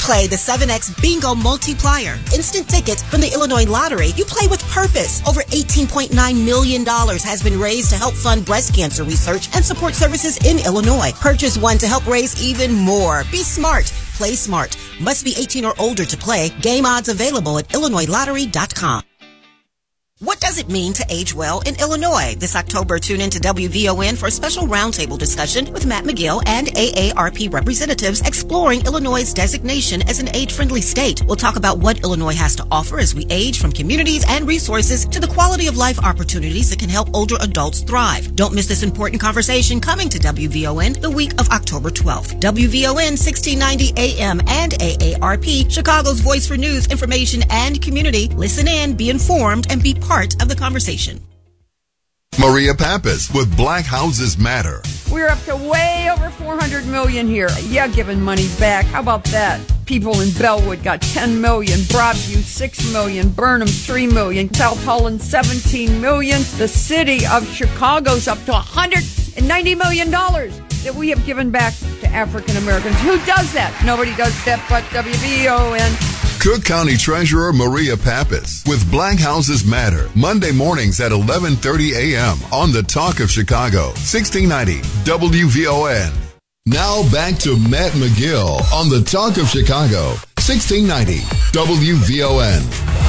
play the 7X Bingo Multiplier. Instant tickets from the Illinois Lottery. You play with purpose. Over $18.9 million has been raised to help fund breast cancer research and support services in Illinois. Purchase one to help raise even more. Be smart. Play smart. Must be 18 or older to play. Game odds available at IllinoisLottery.com. What does it mean to age well in Illinois? This October, tune in to WVON for a special roundtable discussion with Matt McGill and AARP representatives exploring Illinois' designation as an age-friendly state. We'll talk about what Illinois has to offer as we age, from communities and resources to the quality of life opportunities that can help older adults thrive. Don't miss this important conversation coming to WVON the week of October 12th. WVON 1690 AM and AARP, Chicago's voice for news, information, and community. Listen in, be informed, and be part of the conversation. Maria Pappas with Black Houses Matter. We're up to way over $400 million here. Yeah, giving money back. How about that? People in Bellwood got $10 million, Broadview $6 million, Burnham $3 million, South Holland $17 million. The city of Chicago's up to $190 million that we have given back to African Americans. Who does that? Nobody does that but WVON. Cook County Treasurer Maria Pappas with Black Houses Matter, Monday mornings at 11:30 a.m. on the Talk of Chicago, 1690 WVON. Now back to Matt McGill on the Talk of Chicago, 1690 WVON.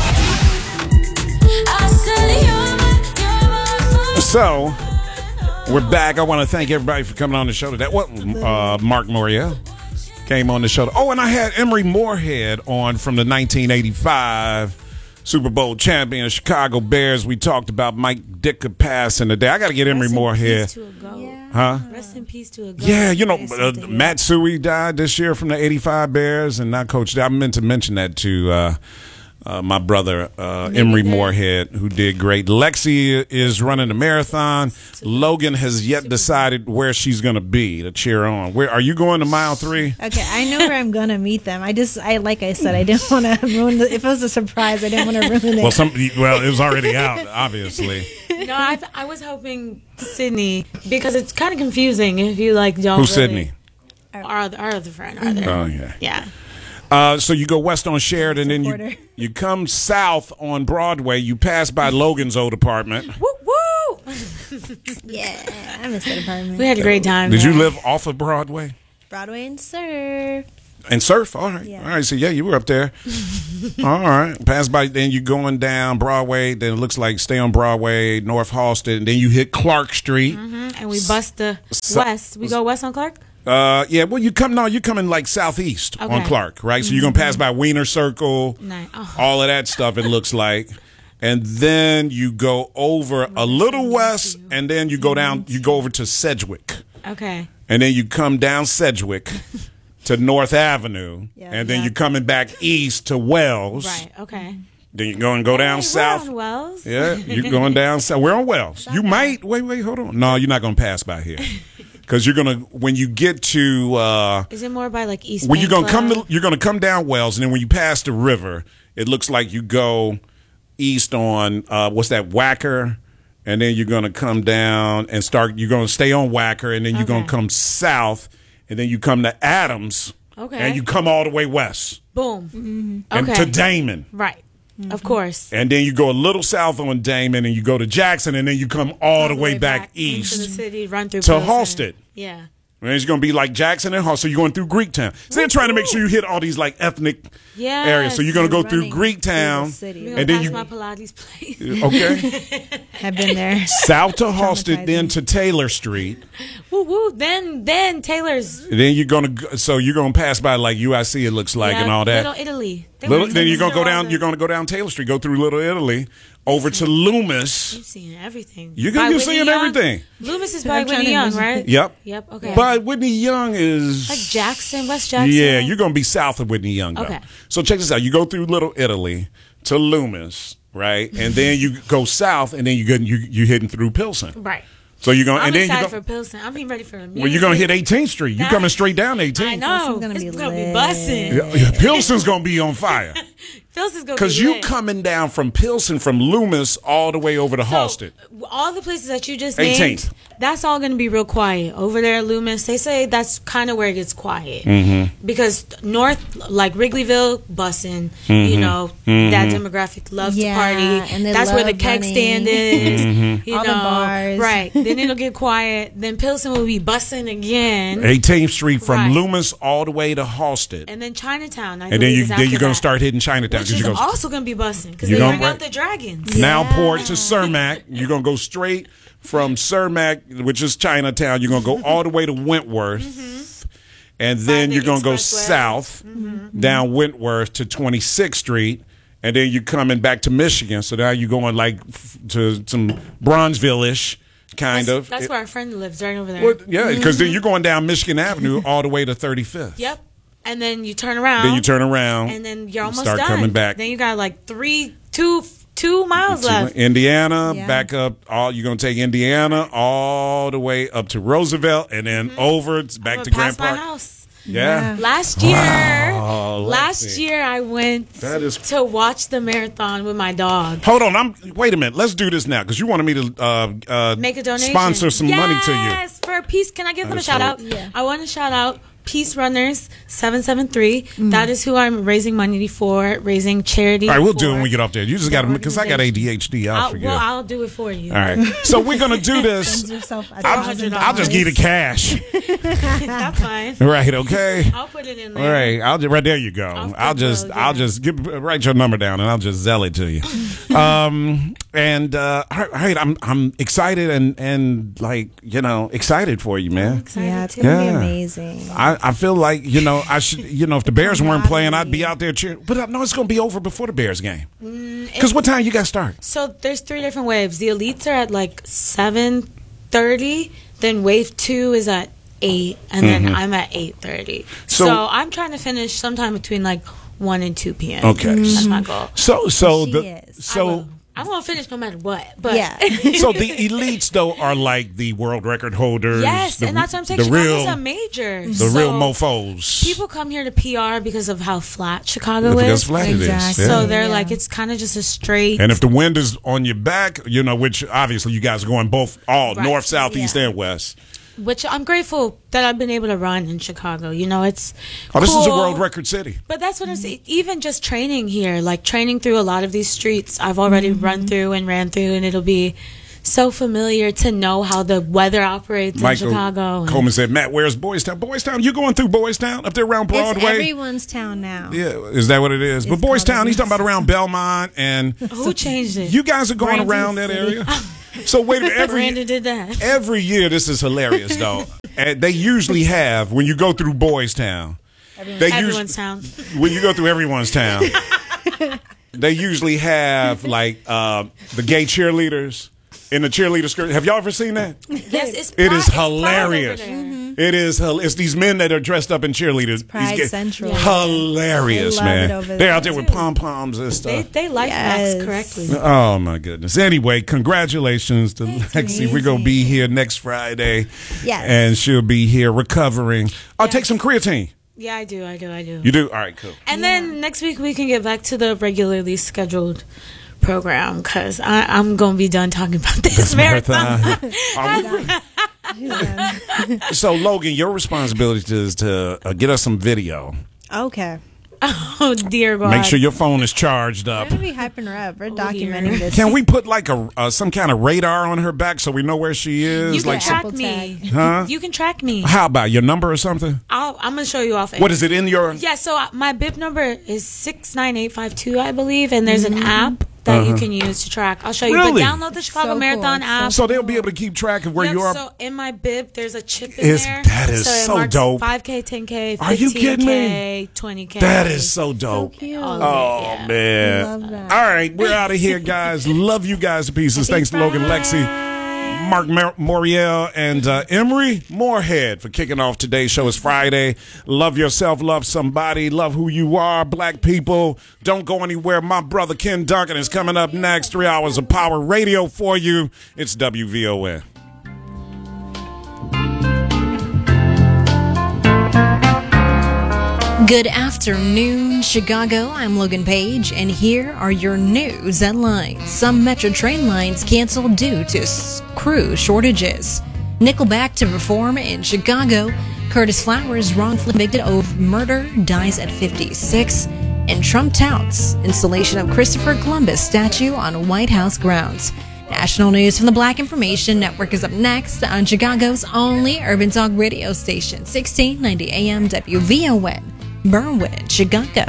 So, we're back. I want to thank everybody for coming on the show today. Mark Morial came on the show. Oh, and I had Emery Moorhead on from the 1985 Super Bowl champion Chicago Bears. We talked about Mike Ditka passing today. I got to get Emery Moorhead. Huh? Rest in peace to a goat. Yeah, you know, Matt Suey died this year from the 85 Bears, and not Coach. I meant to mention that to my brother, Emery Moorhead, who did great. Lexi is running the marathon. Logan has yet decided where she's going to be to cheer on. Where are you going to mile 3? Okay, I know where I'm going to meet them. Like I said, I didn't want to ruin if it was a surprise, I didn't want to ruin it. Well, it was already out, obviously. No, I was hoping Sydney, because it's kind of confusing if you don't. Who's Sydney? Our other friend. Oh, yeah. Yeah. So you go west on Sheridan, and then you come south on Broadway. You pass by Logan's old apartment. Woo woo! Yeah, I miss that apartment. We had a great time. Did you live off of Broadway? Broadway and Surf. And Surf? All right. Yeah. All right. So, yeah, you were up there. All right. Pass by, then you're going down Broadway. Then it looks like stay on Broadway, North Halsted. And then you hit Clark Street. Mm-hmm. And we bust the west. We go west on Clark? Yeah, well, you're coming like southeast on Clark, right? So you're going to pass by Wiener Circle, all of that stuff, it looks like. And then you go over a little west, and then you go over to Sedgwick. Okay. And then you come down Sedgwick to North Avenue, and then you're coming back east to Wells. Right, okay. Then you're going to go down south. We're on Wells. Yeah, you're going down south. We're on Wells. You might, wait, hold on. No, you're not going to pass by here. Because you're gonna, when you get to, is it more by East? When you're gonna come down Wells, and then when you pass the river, it looks like you go east on what's that, Wacker, and then you're gonna come down and start. You're gonna stay on Wacker, and then you're gonna come south, and then you come to Adams, and you come all the way west. Boom. Mm-hmm. And to Damon, right? Mm-hmm. Of course. And then you go a little south on Damon, and you go to Jackson, and then you come all the way back east into the city, run through to Pilsen. Halsted. Yeah. And it's going to be like Jackson and Halsted. So you're going through Greektown. So they're trying to make sure you hit all these ethnic areas. So you're going to go through Greektown, and then my Pilates place. Okay. I've been there. South to Halsted, then to Taylor Street. Woo woo. Then Taylor's. Then you're going to pass by UIC. It looks like and all that. Little Italy. Then you're going to go down. You're going to go down Taylor Street. Go through Little Italy. Over to Loomis. You've seen everything. You're seeing everything. Loomis is by Whitney Young, right? Yep. Okay. But Whitney Young is Jackson, West Jackson. Yeah, you're going to be south of Whitney Young. Okay. So check this out. You go through Little Italy to Loomis, right? And then you go south, and then you're heading through Pilsen. Right. So you're going, I'm and then excited for Pilsen. I'm ready for the music. Well, you're going to hit 18th Street. You're coming straight down 18th. I know. It's going to be bussing. Pilsen's going to be on fire. Pilsen's gonna be Because you lit. coming down from Pilsen, from Loomis, all the way over to Halsted. All the places that you just 18th. named, that's all going to be real quiet. Over there at Loomis, they say that's kind of where it gets quiet. Because north, like Wrigleyville, bussin', you know, that demographic loves to party. And they that's where the love keg running. stand is. You All know, the bars. right. Then it'll get quiet. Then Pilsen will be bussin' again. 18th Street from Right. Loomis all the way to Halsted. And then Chinatown. And then you're going to start hitting Chinatown. Which 'cause is you're gonna, also going to be bussin' because You they gonna- bring out the dragons. Now Port to Cermak. You're going to go straight from Cermak, which is Chinatown. You're going to go all the way to Wentworth. And then the you're going to go expressway. south down Wentworth to 26th Street. And then you're coming back to Michigan. So now you're going like to some Bronzeville-ish kind of. That's where our friend lives, right over there. Well, yeah, because then you're going down Michigan Avenue all the way to 35th. Yep. And then you turn around. Then you turn around. And then you're almost start done. coming back. Then you got like two miles left. Indiana, Yeah. back up. You're going to take Indiana all the way up to Roosevelt and then over back to Grand past my Park. house. Yeah. Last year, Wow, last Lexi. year I went That is- to watch the marathon with my dog. Hold on. Wait a minute. Let's do this now because you wanted me to Make a donation. sponsor some money to you. Yes, for Peace. Can I give them a is shout so- out? Yeah. I want to shout out Peace Runners 773. That is who I'm raising money for, raising charity. All right, we'll do it for. when we get off there. You just got to, because I got ADHD. I'll forget. I'll do it for you. All right. So we're going to do this. Send yourself I'll just give you the cash. That's fine. Right, okay? I'll put it in there. All right, right there you go. I'll just yeah. write your number down and I'll just zell it to you. I'm excited and like excited for you, man. Yeah, it's gonna be Yeah. amazing. I feel like I should if the Bears weren't playing I'd be out there cheering, but I know it's gonna be over before the Bears game. Because what time you got to start? So there's 3 different waves. The elites are at like 7:30. Then wave 2 is at 8, and then I'm at 8:30. So- So I'm trying to finish sometime between like 1 and 2 p.m. Okay. That's my goal. So She the is. so. I'm gonna finish no matter what. But Yeah. So the elites though are like the world record holders. yes, and that's what I'm saying. The Chicago's real, a major. the real mofos. People come here to PR because of how flat Chicago Because is. flat it is. Exactly. Yeah. So they're Yeah. like, it's kind of just a straight. And if the wind is on your back, which obviously you guys are going both all Right. north, south, east, Yeah. and west. which I'm grateful that I've been able to run in Chicago. It's Oh, this is a cool. world record city. But that's what I'm saying. Even just training here, like training through a lot of these streets, I've already run through and ran through, and it'll be so familiar to know how the weather operates in Chicago. And Coleman said, Matt, where's Boys Town? Boys Town? You going through Boys Town up there around Broadway? It's everyone's town now. Yeah, is that what it is? But It's Boys called Town, he's talking about everyone's around Belmont, and who changed it? you guys are going Brandon around that City. area. So wait a minute, Brandon did that. every year, this is hilarious though. And they usually have when you go through Boys Town. Everyone's town. When you go through everyone's town, they usually have like the gay cheerleaders in the cheerleader skirt. Have y'all ever seen that? Yes, it's It pride- is it's pride over hilarious. there. It is. It's these men that are dressed up in cheerleaders. Pride These Central. Hilarious, They love man. it over They're there, out there with too. pom poms and They stuff. they life Yes. hacks correctly. Oh my goodness. Anyway, congratulations to Lexi. We're gonna be here next Friday. Yes. And she'll be here recovering. I'll take some creatine. Yeah, I do. You do? All right, cool. And then next week we can get back to the regularly scheduled program because I'm going to be done talking about this marathon. So, Logan, your responsibility is to get us some video. Okay. Oh, dear God. Make sure your phone is charged We're up. gonna be hyping her up. We're documenting dear. this. Can we put like some kind of radar on her back so we know where she is? You can Like, track Apple me. tag. Huh? You can track me. How about your number or something? I'm going to show you off. What is it in your? Yeah, so my bib number is 69852, I believe, and there's an app that you can use to track. I'll show you. Really? But download the Chicago So cool. Marathon It's app. So they'll be able to keep track of where Yep, you are. So in my bib, there's a chip in Is- there. that is it so marks dope. 5K, 10K, 15K, Are you kidding me? 20K. That is so dope. Cute. Oh man! Love that. All right, we're out of here, guys. Love you guys to pieces. Thanks to Logan, Lexi, Mark Moriel, and Emery Moorhead for kicking off today's show. It's Friday. Love yourself, love somebody, love who you are. Black people, don't go anywhere. My brother Ken Duncan is coming up next. 3 hours of power radio for you. It's WVON. Good afternoon, Chicago. I'm Logan Page, and here are your news headlines. Some Metro train lines canceled due to crew shortages. Nickelback to perform in Chicago. Curtis Flowers, wrongfully convicted of murder, dies at 56. And Trump touts installation of Christopher Columbus statue on White House grounds. National news from the Black Information Network is up next on Chicago's only urban talk radio station, 1690 AM WVON. Berwyn, Chicago.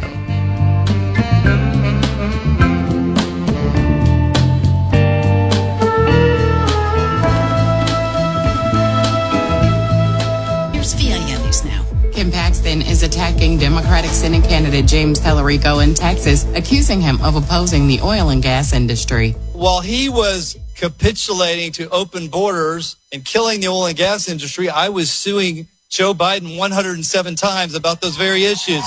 Here's VIN News Now. Kim Paxton is attacking Democratic Senate candidate James Tallarico in Texas, accusing him of opposing the oil and gas industry. While he was capitulating to open borders and killing the oil and gas industry, I was suing Joe Biden 107 times about those very issues.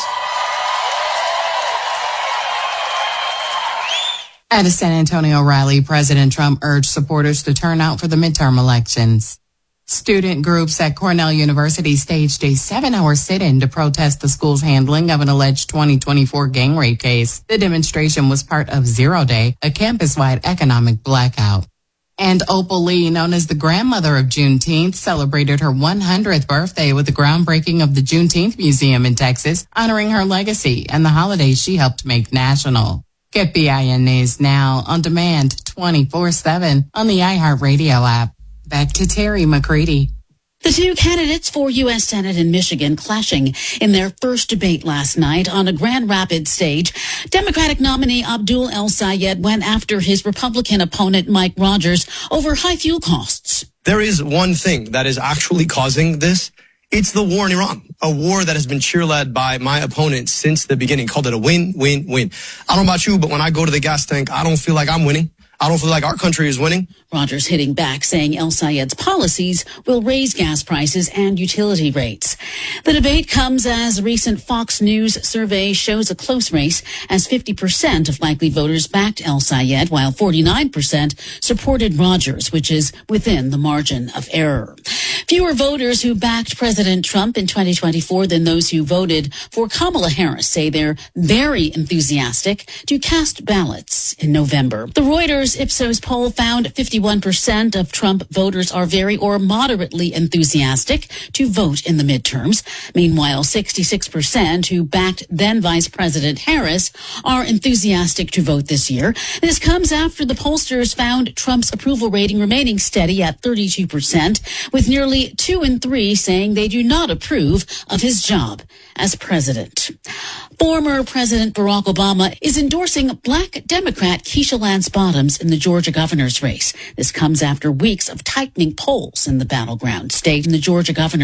At a San Antonio rally, President Trump urged supporters to turn out for the midterm elections. Student groups at Cornell University staged a 7-hour sit-in to protest the school's handling of an alleged 2024 gang rape case. The demonstration was part of Zero Day, a campus-wide economic blackout. And Opal Lee, known as the grandmother of Juneteenth, celebrated her 100th birthday with the groundbreaking of the Juneteenth Museum in Texas, honoring her legacy and the holidays she helped make national. Get BIN News now on demand 24/7 on the iHeartRadio app. Back to Terry McCready. The two candidates for U.S. Senate in Michigan clashing in their first debate last night on a Grand Rapids stage. Democratic nominee Abdul El-Sayed went after his Republican opponent Mike Rogers over high fuel costs. There is one thing that is actually causing this. It's the war in Iran, a war that has been cheerled by my opponent since the beginning. Called it a win-win-win. I don't know about you, but when I go to the gas tank, I don't feel like I'm winning. I don't feel like our country is winning. Rogers hitting back, saying El-Sayed's policies will raise gas prices and utility rates. The debate comes as a recent Fox News survey shows a close race, as 50% of likely voters backed El-Sayed, while 49% supported Rogers, which is within the margin of error. Fewer voters who backed President Trump in 2024 than those who voted for Kamala Harris say they're very enthusiastic to cast ballots in November. The Reuters Ipsos poll found 51% of Trump voters are very or moderately enthusiastic to vote in the midterms. Meanwhile, 66% who backed then Vice President Harris are enthusiastic to vote this year. This comes after the pollsters found Trump's approval rating remaining steady at 32%, with nearly 2 in 3 saying they do not approve of his job as president. Former President Barack Obama is endorsing Black Democrat Keisha Lance Bottoms in the Georgia governor's race. This comes after weeks of tightening polls in the battleground state, and the Georgia governor